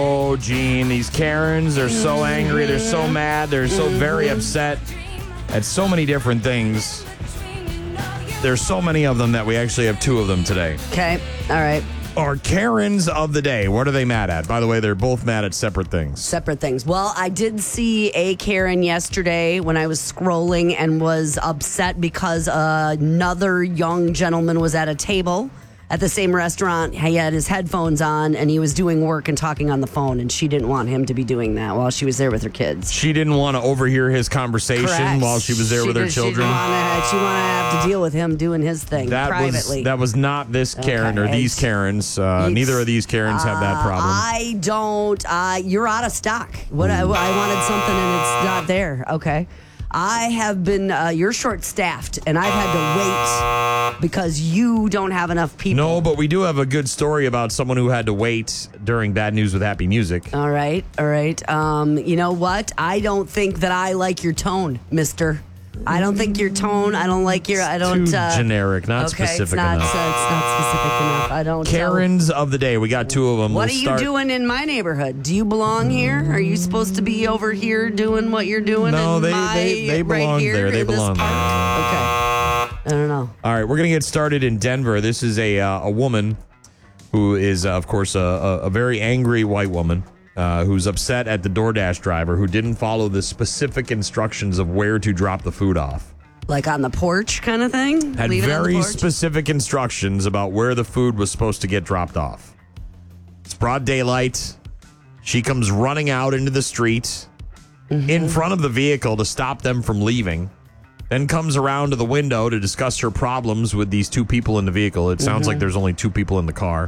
Oh, Gene, these Karens, they're so angry, they're so mad, they're so very upset at so many different things. There's so many of them that we actually have two of them today. Okay, all right. Our Karens of the day. What are they mad at? By the way, they're both mad at separate things. Separate things. Well, I did see a Karen yesterday when I was scrolling and was upset because another young gentleman was at a table at the same restaurant. He had his headphones on and he was doing work and talking on the phone, and she didn't want him to be doing that while she was there with her kids. She didn't want to overhear his conversation Correct. while she was there with her children. She wanted to have to deal with him doing his thing privately. That was not this Karen or these Karens. Neither of these Karens have that problem. I don't. You're out of stock. I wanted something and it's not there. Okay. I have been, you're short-staffed, and I've had to wait because you don't have enough people. No, but we do have a good story about someone who had to wait during Bad News with Happy Music. All right. You know what? I don't think that I like your tone, mister. I don't think your tone. I don't like your. I don't. Too generic, not specific enough. It's not specific enough. I don't. Karens of the day. We got two of them. What are you doing in my neighborhood? Do you belong here? Are you supposed to be over here doing what you're doing? No, they belong right here there. They in this belong there. Okay. I don't know. All right, we're gonna get started in Denver. This is a woman who is, of course, a very angry white woman. Who's upset at the DoorDash driver who didn't follow the specific instructions of where to drop the food off. Like on the porch kind of thing? Had very specific instructions about where the food was supposed to get dropped off. It's broad daylight. She comes running out into the street in front of the vehicle to stop them from leaving. Then comes around to the window to discuss her problems with these two people in the vehicle. It sounds like there's only two people in the car.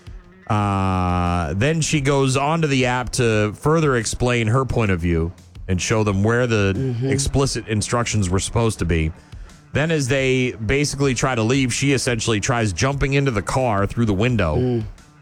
Then she goes onto the app to further explain her point of view and show them where the explicit instructions were supposed to be. Then as they basically try to leave, she essentially tries jumping into the car through the window,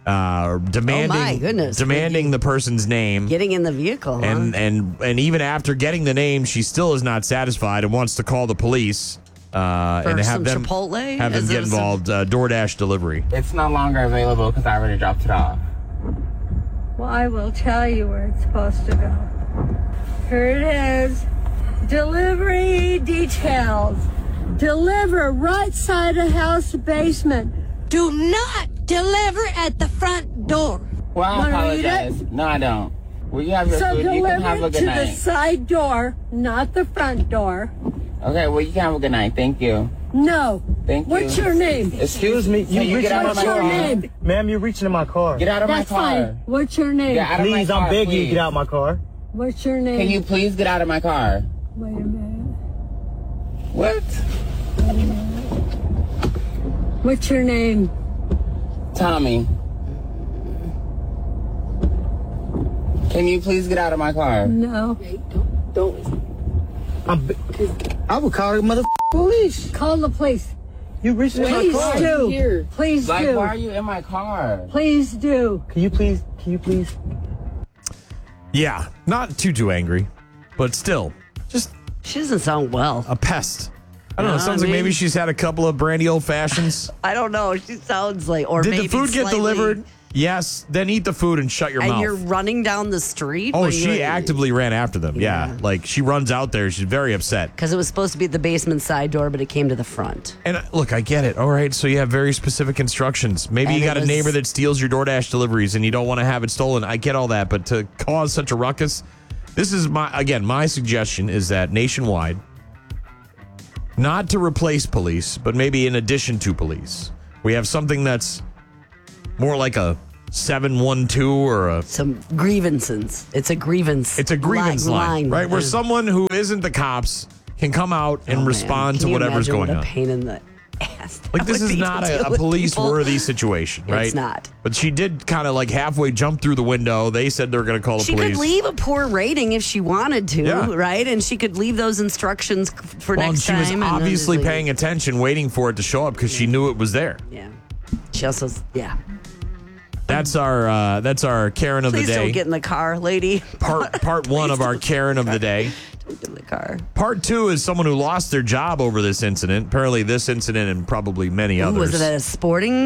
demanding the person's name. Getting in the vehicle, huh? And even after getting the name, she still is not satisfied and wants to call the police. And have them Chipotle? Have them get involved. DoorDash delivery. It's no longer available because I already dropped it off. Well, I will tell you where it's supposed to go. Here it is. Delivery details. Deliver right side of house basement. Do not deliver at the front door. Well, I apologize. No, I don't. Well, you have your food. You can have a good night. To the side door, not the front door. Okay, well, you can have a good night. Thank you. No. Thank you. What's your name? Excuse me. You get out of my car. What's your name? Ma'am, you're reaching in my car. Get out of my car. That's fine. What's your name? Get out of my car, I'm begging you, get out of my car. What's your name? Can you please get out of my car? Wait a minute. What? What's your name? Tommy. Can you please get out of my car? No. Don't. I would call the mother police. Call the police. You reached in my car. Please do. Please Like, do. why are you in my car? Please do. Can you please? Yeah, not too angry, but still, just She doesn't sound well. a pest. I don't know. It sounds like maybe she's had a couple of brandy old fashions. I don't know. She sounds like, or Did maybe the food get slightly- delivered? Yes. Then eat the food and shut your And mouth. you're running down the street? Oh, she actively ran after them. Yeah. Like she runs out there. She's very upset. Because it was supposed to be the basement side door, but it came to the front. And look, I get it. All right. So you have very specific instructions. Maybe And you got it a was- neighbor that steals your DoorDash deliveries and you don't want to have it stolen. I get all that. But to cause such a ruckus, this is my suggestion is that nationwide, not to replace police, but maybe in addition to police, we have something that's more like a 712 or some grievances. It's a grievance. It's a grievance line, right? Where someone who isn't the cops can come out and respond to whatever's going on. What a pain in the ass. Like this is not a police-worthy situation, right? It's not. But she did kind of like halfway jump through the window. They said they're going to call the police. She could leave a poor rating if she wanted to, right? And she could leave those instructions for next time. And she was obviously paying attention, waiting for it to show up because she knew it was there. Yeah. She also, That's our Karen of Please the day. don't get in the car, lady. Part one of our Karen of the day. Don't get in the car. Part two is someone who lost their job over this incident. Apparently this incident and probably many others. Was it at a sporting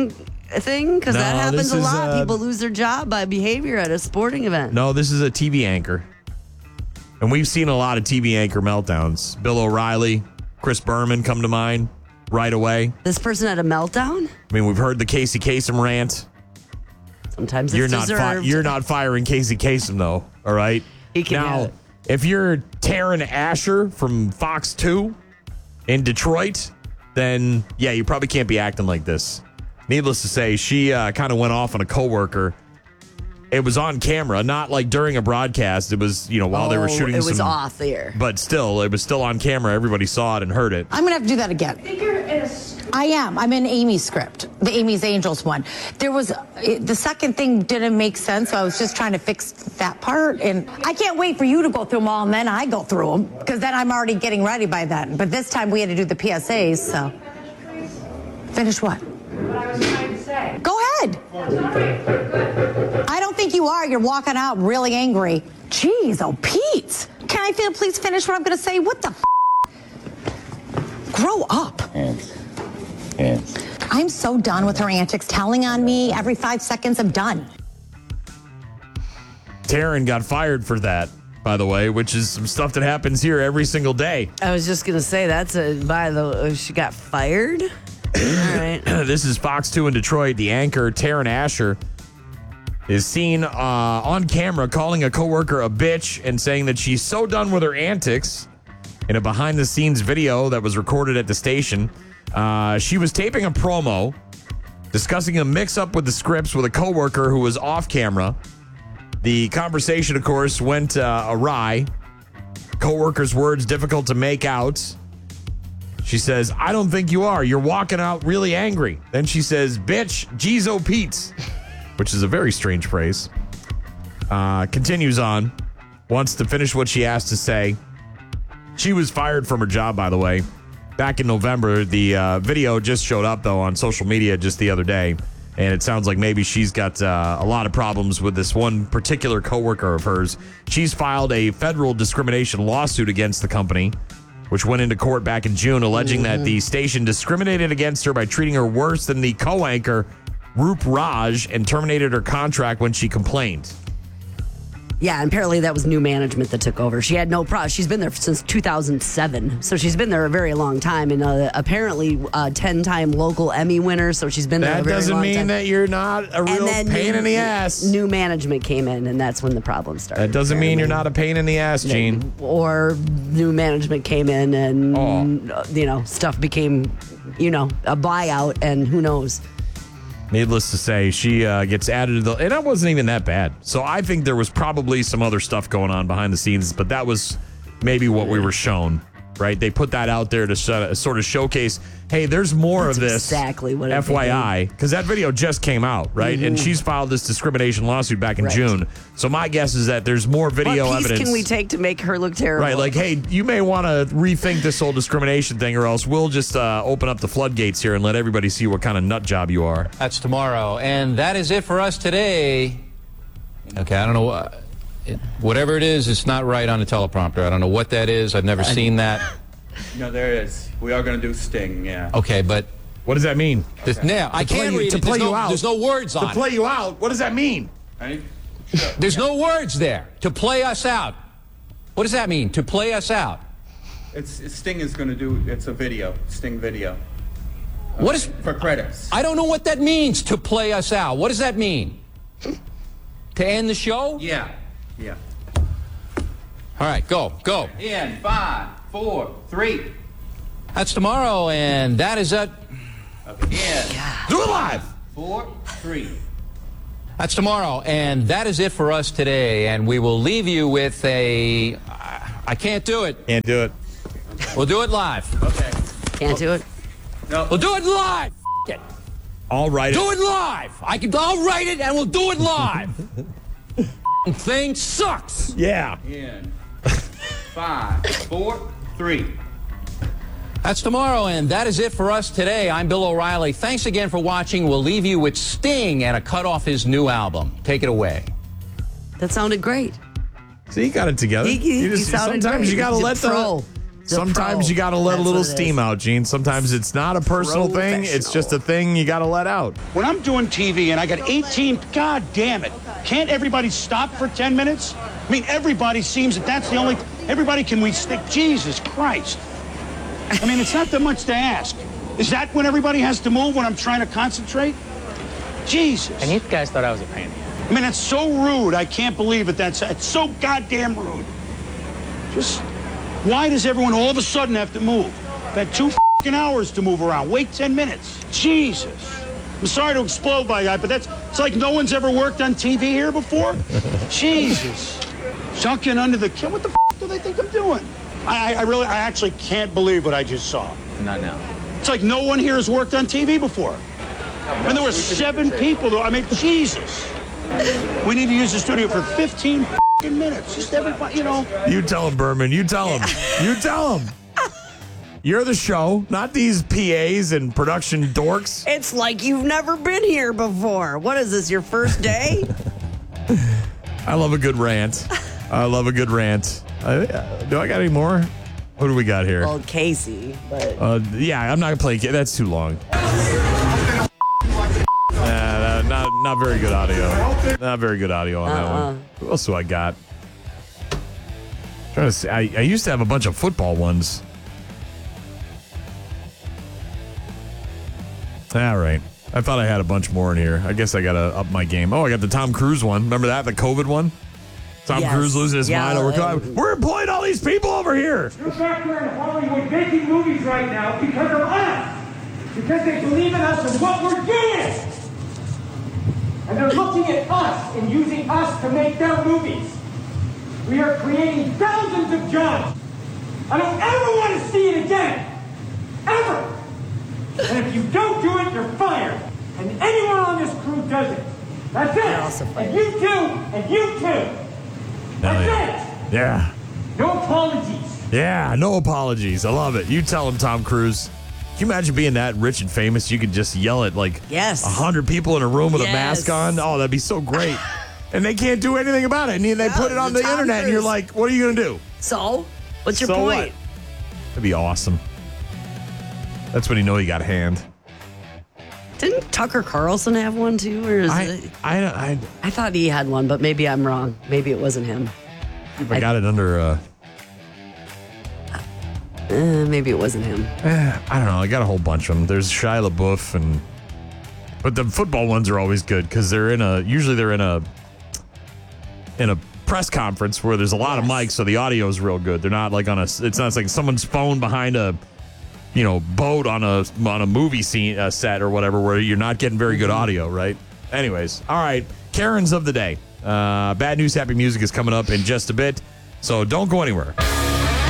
thing? Because No, that happens this a is, lot. People lose their job by behavior at a sporting event. No, this is a TV anchor. And we've seen a lot of TV anchor meltdowns. Bill O'Reilly, Chris Berman come to mind right away. This person had a meltdown? I mean, we've heard the Casey Kasem rant. Sometimes it's You're not deserved. you're not firing Casey Kasem, though, all right? He can have now, it. if you're Taryn Asher from Fox 2 in Detroit, then, yeah, you probably can't be acting like this. Needless to say, she kind of went off on a coworker. It was on camera, not like during a broadcast. It was, while they were shooting It was some, off the air. But still, it was still on camera. Everybody saw it and heard it. I'm going to have to do that again. I am. I'm in Amy's script, the Amy's Angels one. There was, the second thing didn't make sense, so I was just trying to fix that part. And I can't wait for you to go through them all, and then I go through them, because then I'm already getting ready by then. But this time we had to do the PSAs, so. Finish what? What I was trying to say. Go ahead. I don't think you are. You're walking out really angry. Jeez, oh, Pete. Can I please finish what I'm going to say? What the Grow up. Hands. I'm so done with her antics, telling on me every 5 seconds. I'm done. Taryn got fired for that, by the way, which is some stuff that happens here every single day. I was just going to say, she got fired? All right. This is Fox 2 in Detroit. The anchor, Taryn Asher, is seen on camera calling a coworker a bitch and saying that she's so done with her antics. In a behind-the-scenes video that was recorded at the station, she was taping a promo, discussing a mix-up with the scripts with a coworker who was off camera. The conversation, of course, went awry. Coworker's words difficult to make out. She says, "I don't think you are. You're walking out really angry." Then she says, "Bitch, geez, oh Pete," which is a very strange phrase. Continues on. Wants to finish what she has to say. She was fired from her job, by the way, back in November. The video just showed up, though, on social media just the other day. And it sounds like maybe she's got a lot of problems with this one particular coworker of hers. She's filed a federal discrimination lawsuit against the company, which went into court back in June, alleging that the station discriminated against her by treating her worse than the co-anchor, Roop Raj, and terminated her contract when she complained. Yeah, and apparently that was new management that took over. She had no problem. She's been there since 2007, so she's been there a very long time, and apparently a 10-time local Emmy winner, so she's been there a That very long time. doesn't mean that you're not a real pain in the ass. New management came in, and that's when the problem started. That doesn't mean you're not a pain in the ass, Gene. Or new management came in, and, stuff became, a buyout, and who knows. Needless to say, she gets added to and that wasn't even that bad. So I think there was probably some other stuff going on behind the scenes, but that was maybe what we were shown, right? They put that out there to sort of showcase, hey, there's more of this. Exactly what FYI, because that video just came out, right? And she's filed this discrimination lawsuit back in June. So my guess is that there's more video what piece evidence. Can we take to make her look terrible? Right, like, hey, you may want to rethink this whole discrimination thing, or else we'll just open up the floodgates here and let everybody see what kind of nut job you are. That's tomorrow, and that is it for us today. Okay, I don't know whatever it is, it's not right on the teleprompter. I don't know what that is. I've never seen that. No, there is. We are going to do Sting, yeah. Okay, but what does that mean? Now I can't read it. There's no words on it. To play you out. What does that mean? Ready? There's no words there. To play us out. What does that mean? To play us out. Sting is going to do. It's a video. Sting video. What is for credits? I don't know what that means. To play us out. What does that mean? To end the show? Yeah. All right, go. In 5, 4, 3. That's tomorrow, and that is it. Do it live. 4, 3. That's tomorrow, and that is it for us today. And we will leave you with a. I can't do it. Can't do it. We'll do it live. Okay. Can't do it. No. We'll do it live. It. I'll write it. Do it live. I'll write it, and we'll do it live. Thing sucks. Yeah. In 5, 4, 3. That's tomorrow, and that is it for us today. I'm Bill O'Reilly. Thanks again for watching. We'll leave you with Sting and a cut off his new album. Take it away. That sounded great. So you got it together. He sounded sometimes great. you got to He's a let pro. Sometimes you got to let a That's little what it steam is. out, Gene. Sometimes it's not a personal thing. It's just a thing you got to let out. When I'm doing TV and I got 18, God damn it. Can't everybody stop for 10 minutes? I mean, everybody seems that that's the only, everybody can we stick, Jesus Christ. I mean, it's not that much to ask. Is that when everybody has to move when I'm trying to concentrate? Jesus. And you guys thought I was a pain. I mean, that's so rude. I can't believe it. It's so goddamn rude. Just, why does everyone all of a sudden have to move? I've had 2 fucking hours to move around. Wait 10 minutes. Jesus. I'm sorry to explode by that, but it's like no one's ever worked on TV here before. Jesus. Sunken under the what the do they think I'm doing? I actually can't believe what I just saw. Not now. It's like no one here has worked on TV before. And there were 7 people, though. I mean, Jesus. We need to use the studio for 15 fucking minutes. Just everybody, you know. You tell him, Berman. You tell him. You tell him. You're the show, not these PAs and production dorks. It's like you've never been here before. What is this, your first day? I love a good rant. I love a good rant. Do I got any more? Who do we got here? Well, Casey, but Yeah, I'm not going to play. That's too long. Not very good audio. Not very good audio on that one. Who else do I got? Trying to see. I used to have a bunch of football ones. All right. I thought I had a bunch more in here. I guess I got to up my game. Oh, I got the Tom Cruise one. Remember that? The COVID one? Tom Cruise losing his mind over COVID. We're employing all these people over here. You're back there in Hollywood making movies right now because of us. Because they believe in us and what we're doing. And they're looking at us and using us to make their movies. We are creating thousands of jobs. I don't ever want to see it again. Ever. And if you don't do it, you're fired. And anyone on this crew does it. That's it. And you too. And you too. That's it. Yeah. No apologies. Yeah, no apologies. I love it. You tell him, Tom Cruise. Can you imagine being that rich and famous? You could just yell at like 100 people in a room with a mask on. Oh, that'd be so great. And they can't do anything about it. And they put it on the internet and you're like, what are you going to do? So? What's your So point? what? That'd be awesome. That's when you know you got hand. Didn't Tucker Carlson have one too? Or is it? I thought he had one, but maybe I'm wrong. Maybe it wasn't him. I got it under... maybe it wasn't him. I don't know. I got a whole bunch of them. There's Shia LaBeouf but the football ones are always good because usually they're in a press conference where there's a lot of mics, so the audio is real good. They're not like it's not like someone's phone behind a boat on a movie scene set or whatever where you're not getting very good audio, right? Anyways, all right. Karens of the day. Bad News, Happy Music is coming up in just a bit, so don't go anywhere.